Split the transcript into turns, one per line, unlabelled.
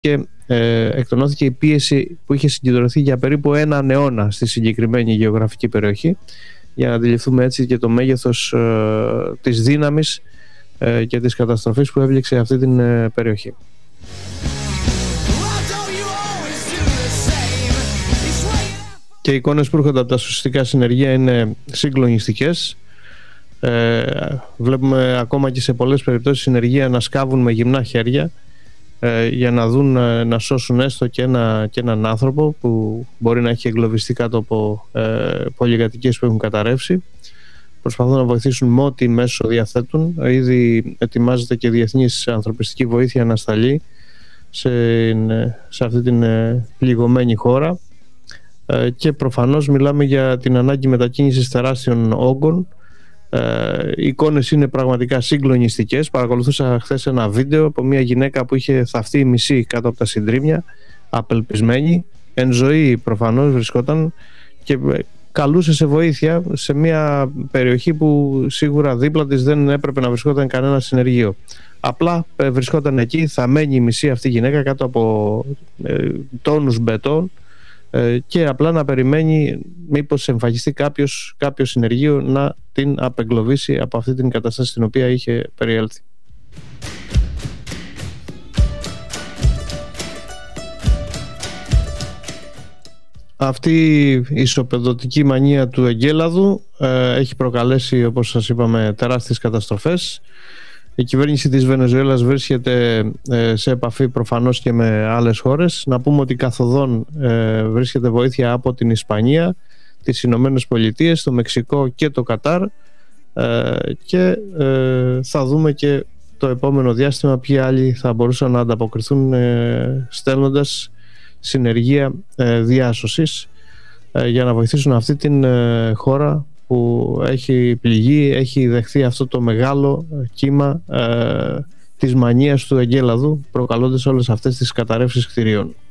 εκτονώθηκε η πίεση που είχε συγκεντρωθεί για περίπου έναν αιώνα στη συγκεκριμένη γεωγραφική περιοχή, για να αντιληφθούμε έτσι και το μέγεθος της δύναμης και της καταστροφής που έβληξε αυτή την περιοχή. Και οι εικόνες που έρχονται από τα σωστικά συνεργεία είναι συγκλονιστικές. Βλέπουμε ακόμα και σε πολλές περιπτώσεις συνεργεία να σκάβουν με γυμνά χέρια για να δουν να σώσουν έστω και έναν άνθρωπο που μπορεί να έχει εγκλωβιστεί κάτω από πολυκατοικίες που έχουν καταρρεύσει. Προσπαθούν να βοηθήσουν με ό,τι μέσο διαθέτουν. Ήδη ετοιμάζεται και διεθνής ανθρωπιστική βοήθεια να σταλεί σε αυτή την πληγωμένη χώρα. Και προφανώς μιλάμε για την ανάγκη μετακίνησης τεράστιων όγκων. Οι εικόνες είναι πραγματικά συγκλονιστικές. Παρακολουθούσα χθες ένα βίντεο από μια γυναίκα που είχε θαυτεί η μισή κάτω από τα συντρίμμια, απελπισμένη, εν ζωή προφανώς βρισκόταν, και καλούσε σε βοήθεια σε μια περιοχή που σίγουρα δίπλα της δεν έπρεπε να βρισκόταν κανένα συνεργείο. Απλά βρισκόταν εκεί, θαμμένη η μισή αυτή η γυναίκα κάτω από τόνους μπετόν, και απλά να περιμένει μήπως εμφανιστεί κάποιο συνεργείο να την απεγκλωβίσει από αυτή την κατάσταση στην οποία είχε περιέλθει. Αυτή η ισοπεδωτική μανία του εγκέλαδου έχει προκαλέσει, όπως σας είπαμε, τεράστιες καταστροφές. Η κυβέρνηση της Βενεζουέλας βρίσκεται σε επαφή προφανώς και με άλλες χώρες. Να πούμε ότι καθοδόν βρίσκεται βοήθεια από την Ισπανία, τις Ηνωμένες Πολιτείες, το Μεξικό και το Κατάρ, και θα δούμε και το επόμενο διάστημα ποιοι άλλοι θα μπορούσαν να ανταποκριθούν στέλνοντας συνεργεία διάσωσης για να βοηθήσουν αυτή την χώρα που έχει πληγεί, έχει δεχθεί αυτό το μεγάλο κύμα της μανίας του εγκέλαδου, προκαλώντας όλες αυτές τις καταρρεύσεις κτηρίων.